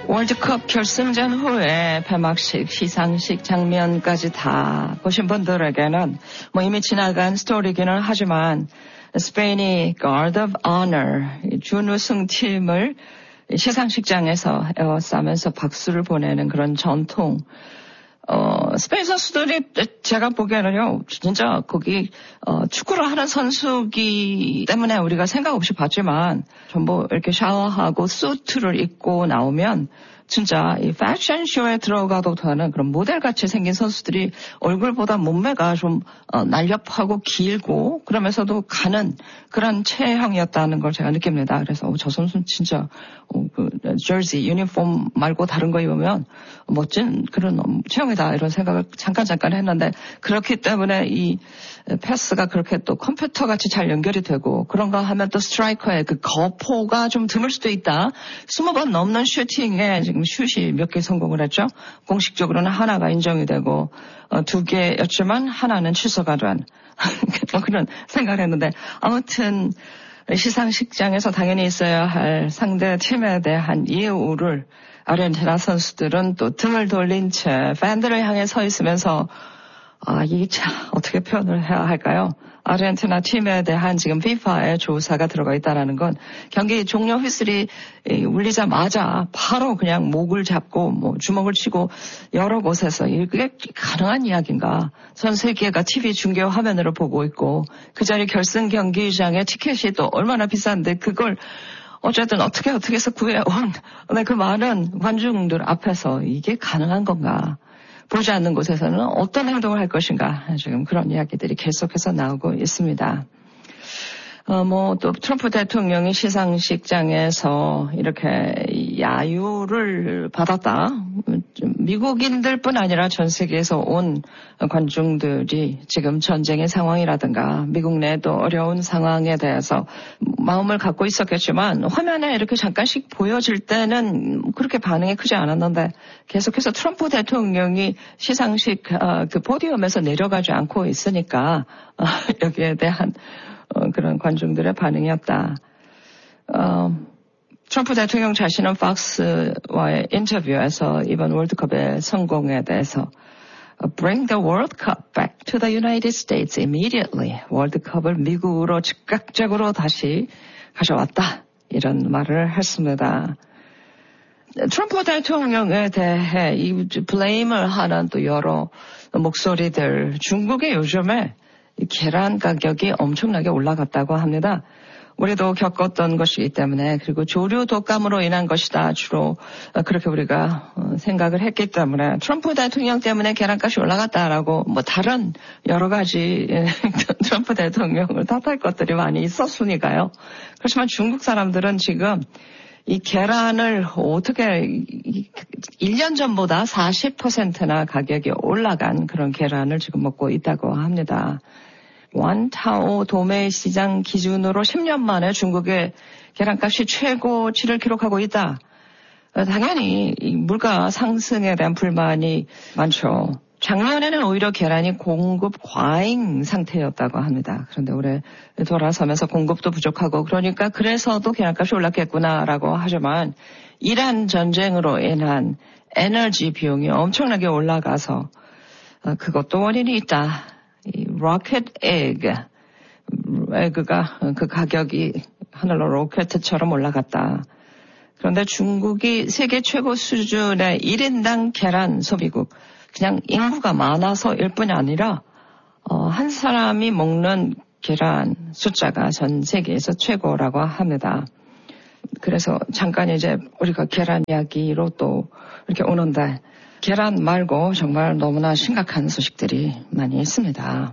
월드컵 결승전 후에 폐막식, 시상식 장면까지 다 보신 분들에게는 뭐 이미 지나간 스토리기는 하지만 스페인이 Guard of Honor, 준우승 팀을 시상식장에서 에워싸면서 박수를 보내는 그런 전통. 스페인 선수들이 제가 보기에는요, 진짜 거기, 축구를 하는 선수기 때문에 우리가 생각 없이 봤지만, 전부 이렇게 샤워하고 수트를 입고 나오면, 진짜 이 패션쇼에 들어가도 되는 그런 모델같이 생긴 선수들이 얼굴보다 몸매가 좀 날렵하고 길고 그러면서도 가는 그런 체형이었다는 걸 제가 느낍니다. 그래서 저 선수는 진짜 그 저지 유니폼 말고 다른 거 입으면 멋진 그런 체형이다 이런 생각을 잠깐 했는데 그렇기 때문에 이 패스가 그렇게 또 컴퓨터같이 잘 연결이 되고 그런가 하면 또 스트라이커의 그 거포가 좀 드물 수도 있다. 20번 넘는 슈팅에 지금 슛이 몇 개 성공을 했죠. 공식적으로는 하나가 인정이 되고 2개였지만 하나는 취소가 된 그런 생각을 했는데 아무튼 시상식장에서 당연히 있어야 할 상대 팀에 대한 이유를 아르헨티나 선수들은 또 등을 돌린 채 팬들을 향해 서 있으면서 이게 참 어떻게 표현을 해야 할까요? 아르헨티나 팀에 대한 지금 FIFA의 조사가 들어가 있다는 건 경기 종료 휘슬이 울리자마자 바로 그냥 목을 잡고 뭐 주먹을 치고 여러 곳에서 이게 가능한 이야기인가? 전 세계가 TV 중계 화면으로 보고 있고 그 자리 결승 경기장의 티켓이 또 얼마나 비싼데 그걸 어쨌든 어떻게 해서 구해온 그 많은 관중들 앞에서 이게 가능한 건가? 보지 않는 곳에서는 어떤 행동을 할 것인가 지금 그런 이야기들이 계속해서 나오고 있습니다. 또 트럼프 대통령이 시상식장에서 이렇게 야유를 받았다. 미국인들뿐 아니라 전 세계에서 온 관중들이 지금 전쟁의 상황이라든가 미국 내도 어려운 상황에 대해서 마음을 갖고 있었겠지만 화면에 이렇게 잠깐씩 보여질 때는 그렇게 반응이 크지 않았는데 계속해서 트럼프 대통령이 시상식 그 포디움에서 내려가지 않고 있으니까 여기에 대한 그런 관중들의 반응이었다. 트럼프 대통령 자신은 팍스와의 인터뷰에서 이번 월드컵의 성공에 대해서 Bring the World Cup back to the United States immediately. 월드컵을 미국으로 즉각적으로 다시 가져왔다. 이런 말을 했습니다. 트럼프 대통령에 대해 이 블레임을 하는 또 여러 목소리들. 중국이 요즘에 계란 가격이 엄청나게 올라갔다고 합니다. 우리도 겪었던 것이기 때문에 그리고 조류 독감으로 인한 것이다 주로 그렇게 우리가 생각을 했기 때문에 트럼프 대통령 때문에 계란값이 올라갔다라고 다른 여러 가지 트럼프 대통령을 탓할 것들이 많이 있었으니까요. 그렇지만 중국 사람들은 지금 이 계란을 어떻게 1년 전보다 40%나 가격이 올라간 그런 계란을 지금 먹고 있다고 합니다. 완타오 도매 시장 기준으로 10년 만에 중국의 계란값이 최고치를 기록하고 있다. 당연히 이 물가 상승에 대한 불만이 많죠. 작년에는 오히려 계란이 공급 과잉 상태였다고 합니다. 그런데 올해 돌아서면서 공급도 부족하고 그러니까 그래서도 계란값이 올랐겠구나라고 하지만 이란 전쟁으로 인한 에너지 비용이 엄청나게 올라가서 그것도 원인이 있다. 이 로켓 에그가 그 가격이 하늘로 로켓처럼 올라갔다. 그런데 중국이 세계 최고 수준의 1인당 계란 소비국, 그냥 인구가 많아서일 뿐이 아니라 한 사람이 먹는 계란 숫자가 전 세계에서 최고라고 합니다. 그래서 잠깐 이제 우리가 계란 이야기로 또 이렇게 오는데 계란 말고 정말 너무나 심각한 소식들이 많이 있습니다.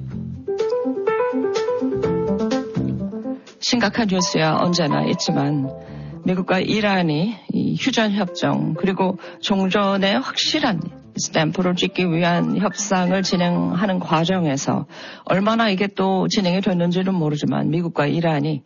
심각한 뉴스야 언제나 있지만 미국과 이란이 이 휴전협정 그리고 종전의 확실한 스탬프를 찍기 위한 협상을 진행하는 과정에서 얼마나 이게 또 진행이 됐는지는 모르지만 미국과 이란이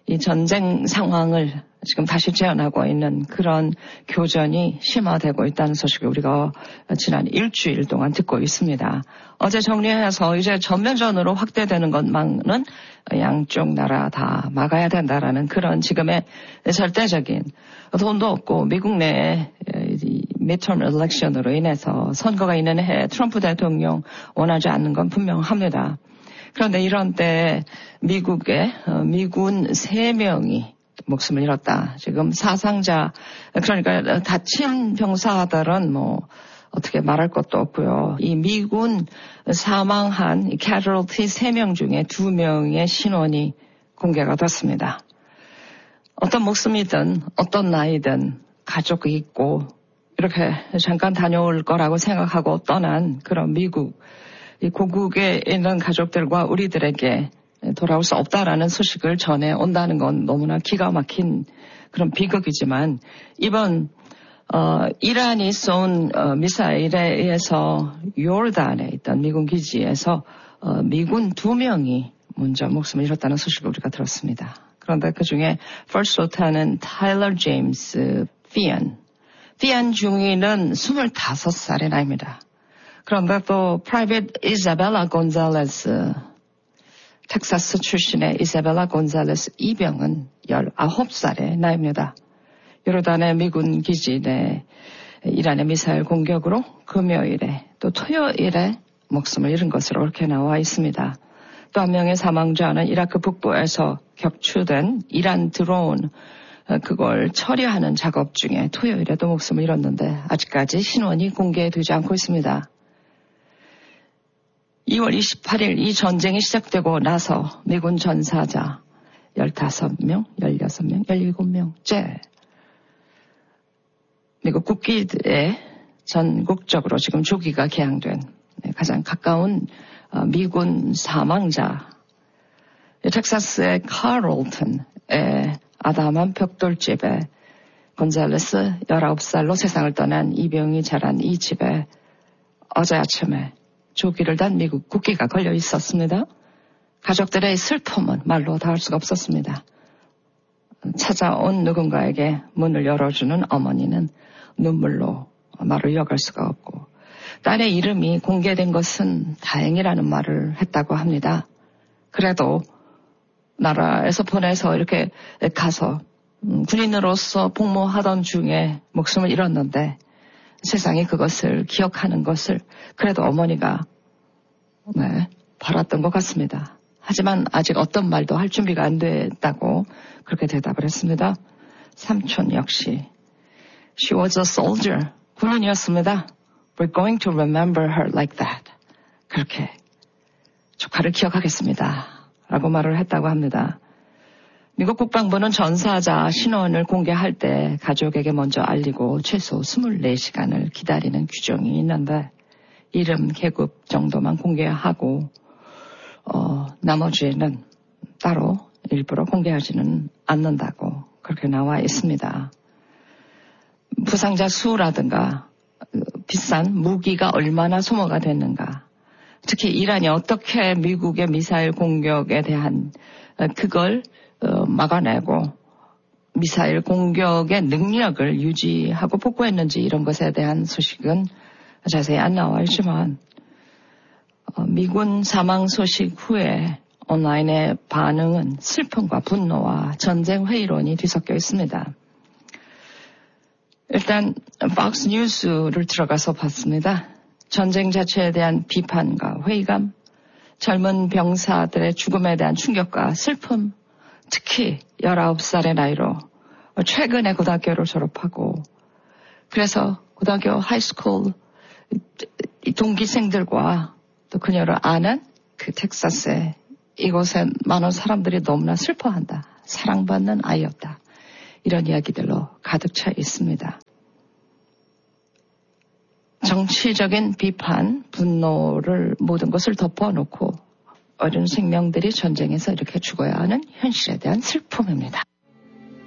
이 전쟁 상황을 지금 다시 재현하고 있는 그런 교전이 심화되고 있다는 소식을 우리가 지난 일주일 동안 듣고 있습니다. 어제 정리해서 이제 전면전으로 확대되는 것만은 양쪽 나라 다 막아야 된다라는 그런 지금의 절대적인 돈도 없고 미국 내에 midterm election으로 인해서 선거가 있는 해에 트럼프 대통령 원하지 않는 건 분명합니다. 그런데 이런 때 미국의 미군 3명이 목숨을 잃었다. 지금 사상자, 그러니까 다친 병사들은 어떻게 말할 것도 없고요. 이 미군 사망한 casualty 3명 중에 2명의 신원이 공개가 됐습니다. 어떤 목숨이든 어떤 나이든 가족이 있고 이렇게 잠깐 다녀올 거라고 생각하고 떠난 그런 미국, 이 고국에 있는 가족들과 우리들에게 돌아올 수 없다라는 소식을 전해온다는 건 너무나 기가 막힌 그런 비극이지만 이번 이란이 쏜 미사일에 의해서 요르단에 있던 미군 기지에서 미군 2명이 먼저 목숨을 잃었다는 소식을 우리가 들었습니다. 그런데 그중에 First Lieutenant 타일러 제임스 피안 중위는 25살의 나이입니다. 그런데 또 Private 이사벨라 곤잘레스 텍사스 출신의 이사벨라 곤잘레스 이병은 19살의 나이입니다. 요르단의 미군 기지 내 이란의 미사일 공격으로 금요일에 또 토요일에 목숨을 잃은 것으로 그렇게 나와 있습니다. 또 한 명의 사망자는 이라크 북부에서 격추된 이란 드론 그걸 처리하는 작업 중에 토요일에도 목숨을 잃었는데 아직까지 신원이 공개되지 않고 있습니다. 2월 28일 이 전쟁이 시작되고 나서 미군 전사자 15명, 16명, 17명째 미국 국기에 전국적으로 지금 조기가 개항된 가장 가까운 미군 사망자 텍사스의 카롤턴의 아담한 벽돌집에 곤잘레스 19살로 세상을 떠난 이병이 자란 이 집에 어제 아침에 조기를 단 미국 국기가 걸려 있었습니다. 가족들의 슬픔은 말로 닿을 수가 없었습니다. 찾아온 누군가에게 문을 열어주는 어머니는 눈물로 말을 이어갈 수가 없고 딸의 이름이 공개된 것은 다행이라는 말을 했다고 합니다. 그래도 나라에서 보내서 이렇게 가서 군인으로서 복무하던 중에 목숨을 잃었는데 세상이 그것을 기억하는 것을 그래도 어머니가 바랐던 것 같습니다. 하지만 아직 어떤 말도 할 준비가 안 됐다고 그렇게 대답을 했습니다. 삼촌 역시 She was a soldier. 군인이었습니다. We're going to remember her like that. 그렇게 조카를 기억하겠습니다. 라고 말을 했다고 합니다. 미국 국방부는 전사자 신원을 공개할 때 가족에게 먼저 알리고 최소 24시간을 기다리는 규정이 있는데 이름, 계급 정도만 공개하고 나머지는 따로 일부러 공개하지는 않는다고 그렇게 나와 있습니다. 부상자 수라든가 비싼 무기가 얼마나 소모가 됐는가, 특히 이란이 어떻게 미국의 미사일 공격에 대한 그걸 막아내고 미사일 공격의 능력을 유지하고 복구했는지 이런 것에 대한 소식은 자세히 안 나와 있지만 미군 사망 소식 후에 온라인의 반응은 슬픔과 분노와 전쟁 회의론이 뒤섞여 있습니다. 일단 폭스 뉴스를 들어가서 봤습니다. 전쟁 자체에 대한 비판과 회의감, 젊은 병사들의 죽음에 대한 충격과 슬픔, 특히 19살의 나이로 최근에 고등학교를 졸업하고 그래서 고등학교 하이스쿨 동기생들과 또 그녀를 아는 그 텍사스에 이곳에 많은 사람들이 너무나 슬퍼한다. 사랑받는 아이였다. 이런 이야기들로 가득 차 있습니다. 정치적인 비판, 분노를 모든 것을 덮어놓고 어린 생명들이 전쟁에서 이렇게 죽어야 하는 현실에 대한 슬픔입니다.